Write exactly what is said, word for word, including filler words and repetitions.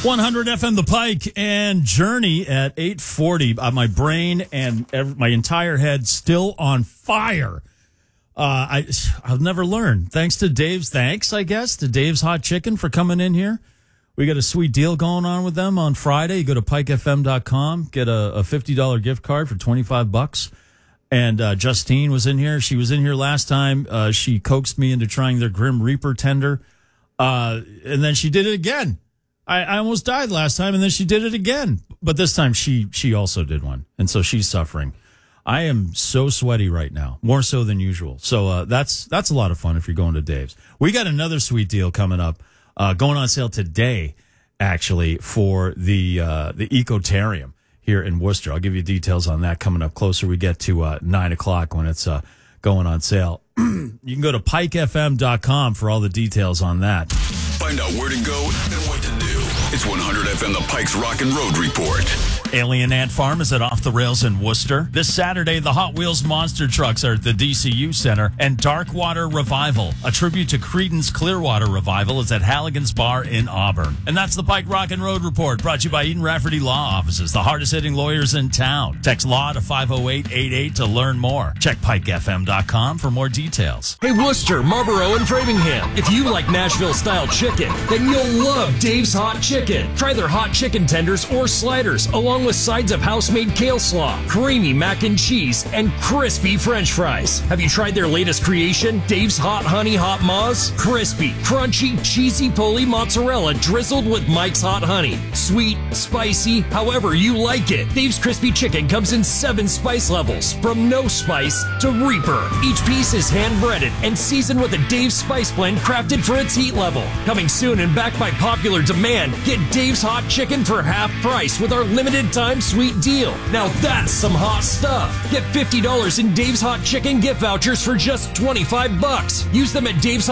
one hundred F M The Pike and Journey at eight forty. Uh, my brain and every, my entire head still on fire. Uh, I, I'll never learn. Thanks to Dave's, thanks, I guess, to Dave's Hot Chicken for coming in here. We got a sweet deal going on with them on Friday. You go to pike f m dot com, get a, a fifty dollars gift card for twenty-five bucks. And uh, Justine was in here. She was in here last time. Uh, she coaxed me into trying their Grim Reaper tender. Uh, and then she did it again. I, I almost died last time, and then she did it again. But this time she she also did one, and so she's suffering. I am so sweaty right now, more so than usual. So uh, that's that's a lot of fun if you're going to Dave's. We got another sweet deal coming up, uh, going on sale today, actually, for the uh, the Ecotarium here in Worcester. I'll give you details on that coming up closer. We get to uh, nine o'clock when it's uh, going on sale. You can go to pike f m dot com for all the details on that. Find out where to go and what to do. It's one hundred F M The Pike's Rock and Road Report. Alien Ant Farm is at Off the Rails in Worcester. This Saturday, the Hot Wheels monster trucks are at the D C U Center. And Darkwater Revival, a tribute to Creedence Clearwater Revival, is at Halligan's Bar in Auburn. And that's the Pike Rock and Road Report, brought to you by Eden Rafferty Law Offices, the hardest-hitting lawyers in town. Text LAW to five oh eight eight eight to learn more. Check pike f m dot com for more details. Hey, Worcester, Marlboro, and Framingham. If you like Nashville-style chicken, then you'll love Dave's Hot Chicken. Try their hot chicken tenders or sliders, along with sides of house-made kale slaw, creamy mac and cheese, and crispy French fries. Have you tried their latest creation, Dave's Hot Honey Hot Moz? Crispy, crunchy, cheesy Poli mozzarella drizzled with Mike's Hot Honey. Sweet, spicy, however you like it. Dave's Crispy Chicken comes in seven spice levels, from no spice to Reaper. Each piece is hand-breaded and seasoned with a Dave's Spice Blend crafted for its heat level. Coming soon and backed by popular demand, get Dave's Hot Chicken for half price with our limited-time sweet deal. Now that's some hot stuff. Get fifty dollars in Dave's Hot Chicken gift vouchers for just twenty-five bucks. Use them at Dave's